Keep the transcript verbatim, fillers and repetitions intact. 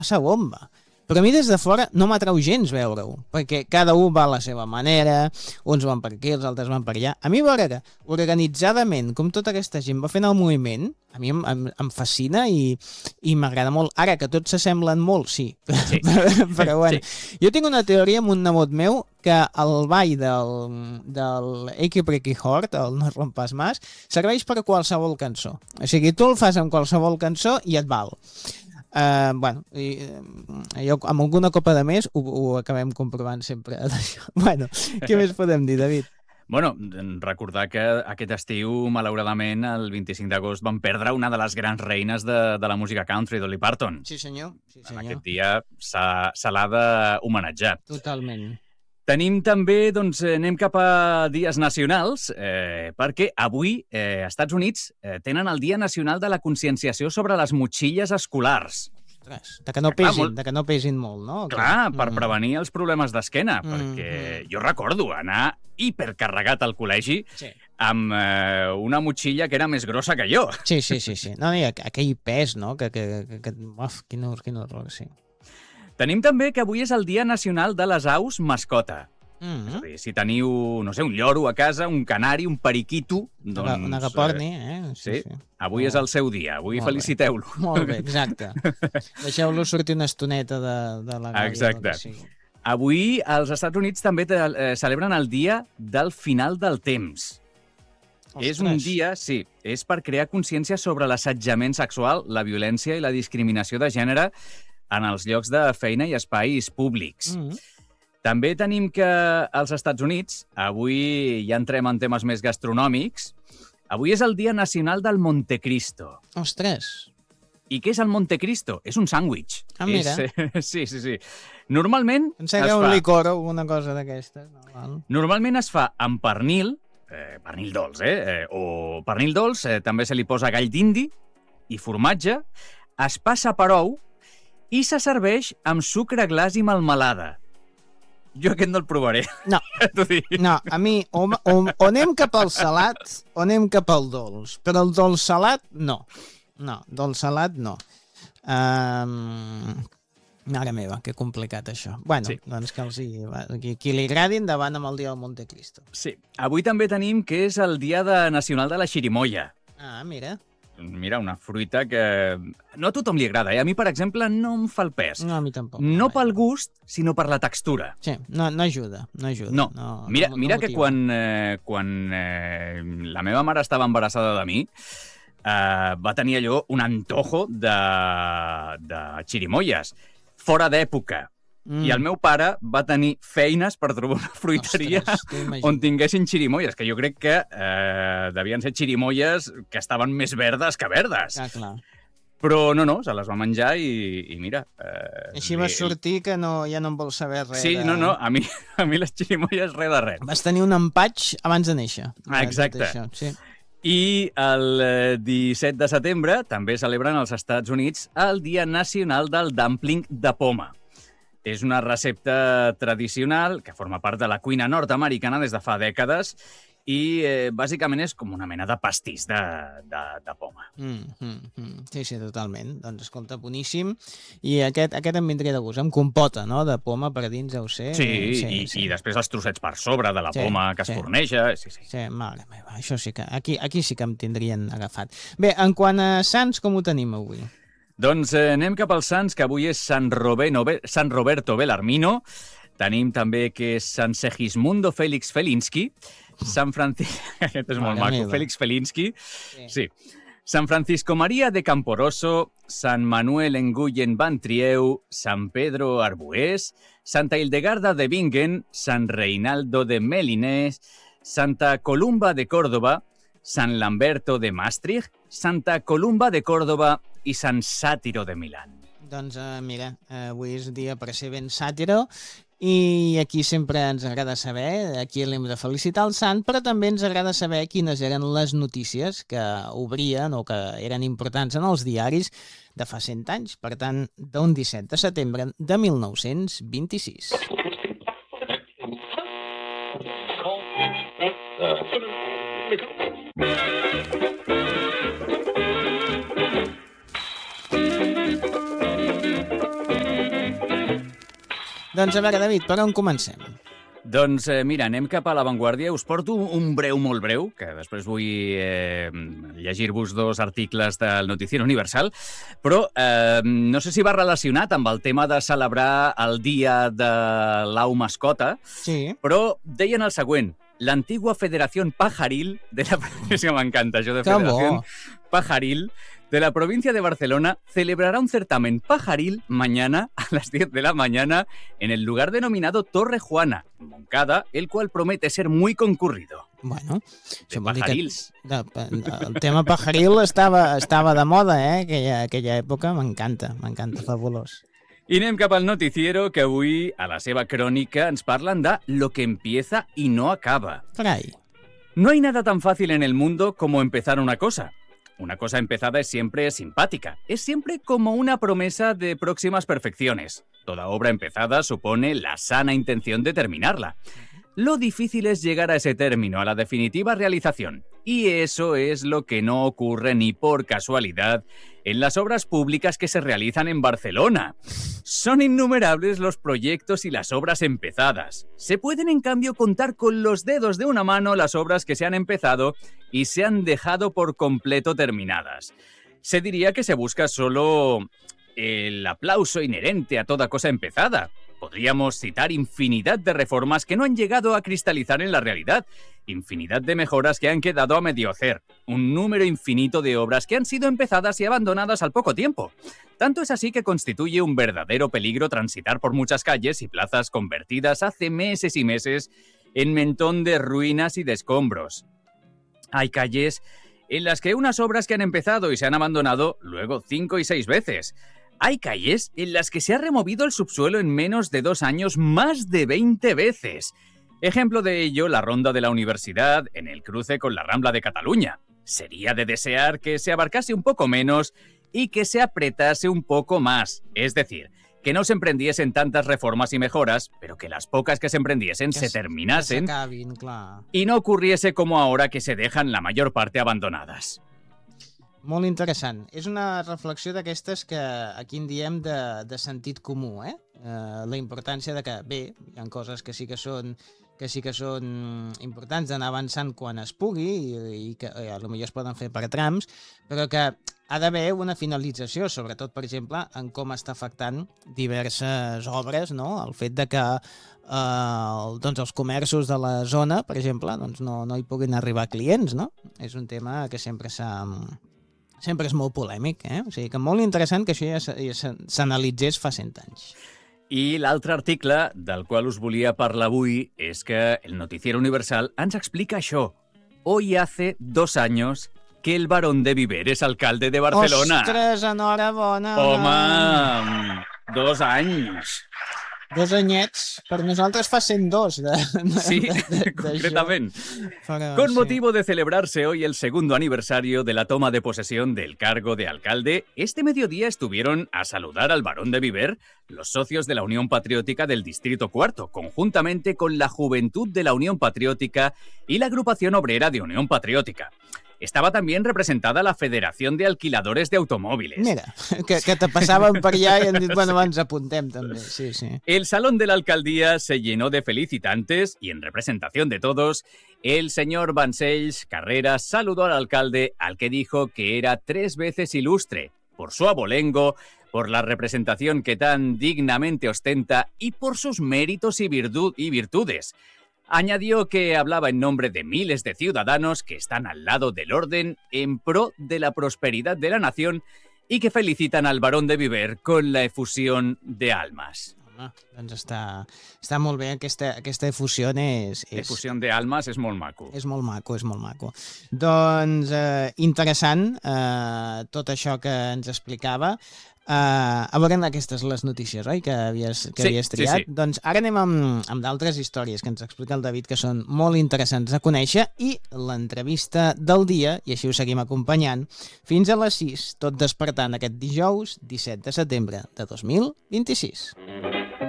passa bomba. Però a mi des de fora no m'atrau gens veure-ho, perquè cada un va a la seva manera, uns van per aquí, els altres van per allà. A mi veure que organitzadament, com tota aquesta gent va fent el moviment, a mi em, em, em fascina i, i m'agrada molt. Ara, que tots s'assemblen molt, sí, sí. però bueno. Sí. Jo tinc una teoria amb un nebot meu que el ball del, del Eiki Breaky Heart, el No rompes más, serveix per a qualsevol cançó. O sigui, tu el fas amb qualsevol cançó i et val. Uh, bueno, i, uh, jo amb alguna copa de més ho, ho acabem comprovant sempre. Bueno, què més podem dir, David? Bueno, recordar que aquest estiu, malauradament, el vint-i-cinc d'agost, van perdre una de les grans reines de, de la música country, Dolly Parton. Sí, senyor. Sí, senyor. En aquest dia se l'ha d'homenatjar. Totalment. Tenim també, doncs, anem cap a dies nacionals, eh, perquè avui, eh, als Estats Units, eh, tenen el Dia Nacional de la Conscienciació sobre les motxilles escolars. Ostres, de que no pesin, clar, molt... de que no pesin molt, no? Clar, que... per mm. prevenir els problemes d'esquena, mm. perquè jo recordo anar hipercarregat al col·legi sí. amb eh, una motxilla que era més grossa que jo. Sí, sí, sí. sí. No, no, aquell pes, no? Que, que, que, que... Uf, quin horror, quin horror, sí. Tenim també que avui és el Dia Nacional de les Aus Mascota. Mm-hmm. És a dir, si teniu, no sé, un lloro a casa, un canari, un periquito... Doncs, una agaporni, eh? Sí, sí, sí. Avui oh. és el seu dia, avui Molt feliciteu-lo. Bé. Molt bé, exacte. Deixeu-lo sortir una estoneta de, de la gàbia. Exacte. Avui als Estats Units també te, eh, celebren el Dia del Final del Temps. Ostres. És un dia, sí, és per crear consciència sobre l'assetjament sexual, la violència i la discriminació de gènere en els llocs de feina i espais públics. Mm-hmm. També tenim que als Estats Units, avui ja entrem en temes més gastronòmics, avui és el Dia Nacional del Montecristo. Ostres! I què és el Montecristo? És un sàndwich. Ah, mira. És, sí, sí, sí. Normalment Pensé que un fa... licor o una cosa d'aquestes. No, val. Normalment es fa amb pernil, eh, pernil dolç, eh? eh o pernil dolç, eh, també se li posa gall d'indi i formatge, es passa per ou, i se serveix amb sucre glaç i melmelada. Jo aquest no el provaré. No, no a mi o, o, o anem cap al salat o anem cap al dolç. Però el dolç salat, no. No, dolç salat, no. Um, mare meva, que complicat això. Bueno, sí. Doncs que els hi, qui, qui li agradi endavant amb el dia del Montecristo. Sí. Avui també tenim que és el dia de, nacional de la xirimoia. Ah, mira. Mira, una fruita que no a tothom li agrada. Eh? A mi, per exemple, no em fa el pes. No, a mi tampoc. No pel gust, sinó per la textura. Sí, no, no ajuda, no ajuda. No, no mira, no, mira no que quan, eh, quan eh, la meva mare estava embarassada de mi, eh, va tenir allò un antojo de, de xirimoies, fora d'època. Mm. I el meu pare va tenir feines per trobar una fruiteria Ostres, on tinguessin xirimoies, que jo crec que eh, devien ser xirimoies que estaven més verdes que verdes. Ah, clar. Però no, no, se les va menjar i, i mira... Eh, Així va sortir que no, ja no en vol saber res. Sí, de... no, no, a mi, a mi les xirimoies res de res. Vas tenir un empatx abans de néixer. Ah, exacte. Això, sí. I el disset de setembre també celebren als Estats Units el Dia Nacional del Dumpling de Poma. És una recepta tradicional que forma part de la cuina nord-americana des de fa dècades i eh, bàsicament és com una mena de pastís de, de, de poma. Mm, mm, mm. Sí, sí, totalment. Doncs escolta, boníssim. I aquest, aquest em vindria de gust, amb compota, no?, de poma per dins, deu ser. Sí, sí, i, sí. i després els trossets per sobre de la sí, poma que es sí. forneja. Sí, sí. Sí, mare meva, això sí que... Aquí, aquí sí que em tindrien agafat. Bé, en quant a Sants, com ho tenim avui? Doncs eh, anem cap als Sants, que avui és Sant, Robeno, San Roberto Bellarmino. Tenim també que és Sant Segismundo Félix Felinski. Sant Francisco... Aquest és molt maco. Meva. Félix Felinski. Sí. sí. Sant Francisco María de Camporoso, Sant Manuel Enguyen Bantrieu, Sant Pedro Arbués, Santa Hildegarda de Bingen, Sant Reinaldo de Melinés, Santa Columba de Córdoba, Sant Lamberto de Maastricht, Santa Columba de Córdoba i Sant Sàtiro de Milán. Doncs uh, mira, uh, avui és dia per ser ben sàtiro i aquí sempre ens agrada saber, aquí l'hem de felicitar el sant, però també ens agrada saber quines eren les notícies que obrien o que eren importants en els diaris de fa cent anys, per tant, d'un disset de setembre de mil nou-cents vint-i-sis. Doncs a veure, David, per on comencem? Doncs eh, mira, anem cap a l'avantguàrdia. Us porto un breu molt breu, que després vull eh, llegir-vos dos articles del Noticiero Universal, però eh, no sé si va relacionat amb el tema de celebrar el dia de l'au mascota, Sí. però deien el següent: l'antigua Federación Pajaril de la... És que m'encanta això de Que Federación bo. Pajaril de la provincia de Barcelona celebrará un certamen pajaril mañana a las diez de la mañana en el lugar denominado Torre Juana, en Moncada, el cual promete ser muy concurrido. Bueno, De vol dir que pajarils. de, el tema pajaril estava, estava de moda, eh? Aquella, aquella època m'encanta, m'encanta, fabulós. I anem cap al noticiero, que avui, a la seva crònica, ens parlen de lo que empieza y no acaba. Carai, No hay nada tan fácil en el mundo como empezar una cosa. Una cosa empezada es siempre simpática, es siempre como una promesa de próximas perfecciones. Toda obra empezada supone la sana intención de terminarla. Lo difícil es llegar a ese término, a la definitiva realización. Y eso es lo que no ocurre ni por casualidad en las obras públicas que se realizan en Barcelona. Son innumerables los proyectos y las obras empezadas. Se pueden, en cambio, contar con los dedos de una mano las obras que se han empezado y se han dejado por completo terminadas. Se diría que se busca solo el aplauso inherente a toda cosa empezada. Podríamos citar infinidad de reformas que no han llegado a cristalizar en la realidad, infinidad de mejoras que han quedado a medio hacer, un número infinito de obras que han sido empezadas y abandonadas al poco tiempo. Tanto es así que constituye un verdadero peligro transitar por muchas calles y plazas convertidas hace meses y meses en mentón de ruinas y de escombros. Hay calles en las que unas obras que han empezado y se han abandonado luego cinco y seis veces. Hay calles en las que se ha removido el subsuelo en menos de dos años más de veinte veces. Ejemplo de ello, la ronda de la Universidad en el cruce con la Rambla de Cataluña. Sería de desear que se abarcase un poco menos y que se apretase un poco más. Es decir, que no se emprendiesen tantas reformas y mejoras, pero que las pocas que se emprendiesen que se s- terminasen que s'acabin, clar. y no ocurriese como ahora, que se dejan la mayor parte abandonadas. Molt interessant. És una reflexió d'aquestes que aquí en diem de, de sentit comú, eh? eh? La importància de que, bé, hi ha coses que sí que són que sí que són importants d'anar avançant quan es pugui i, i que eh, potser es poden fer per trams, però que ha d'haver una finalització, sobretot, per exemple, en com està afectant diverses obres, no? El fet de que eh, doncs els comerços de la zona, per exemple, doncs no, no hi puguin arribar clients, no? És un tema que sempre s'ha... sempre és molt polèmic, eh? O sigui que molt interessant que això ja s- ja s- s'analitzés fa cent anys. I l'altre article del qual us volia parlar avui és que el Noticiero Universal ens explica això. Hoy hace dos años que el Barón de Viver es alcalde de Barcelona. Ostres, enhorabona! Home, dos anys. Dos anyets. Per nosaltres fa cent dos. De, de, Sí, de- de- concretament. Però, Con sí. motivo de celebrarse hoy el segundo aniversario de la toma de posesión del cargo de alcalde, este mediodía estuvieron a saludar al Barón de Viver los socios de la Unión Patriótica del Distrito Cuarto, conjuntamente con la Juventud de la Unión Patriótica y la Agrupación Obrera de Unión Patriótica. Estaba también representada la Federación de Alquiladores de Automóviles. Mira, que, que te passaven per allà i han dit, bueno, ens apuntem també. Sí, sí. El salón de la alcaldía se llenó de felicitantes y, en representación de todos, el señor Vancells Carreras saludó al alcalde, al que dijo que era tres veces ilustre, por su abolengo, por la representación que tan dignamente ostenta y por sus méritos y, virtu- y virtudes. Añadió que hablaba en nombre de miles de ciudadanos que están al lado del orden en pro de la prosperidad de la nación y que felicitan al Barón de Viver con la efusión de almas. Home, doncs està, està molt bé. Aquesta, aquesta efusió és, és, Efusión de almas és molt maco. és molt maco, és molt maco. Doncs eh, interessant eh, tot això que ens explicava. Uh, a veure, aquestes les notícies, oi? Que havies, que Sí, havies sí, triat. sí. Doncs ara anem amb, amb d'altres històries que ens explica el David, que són molt interessants de conèixer, i l'entrevista del dia, i així ho seguim acompanyant, fins a les sis, tot despertant aquest dijous disset de setembre de dos mil vint-i-sis.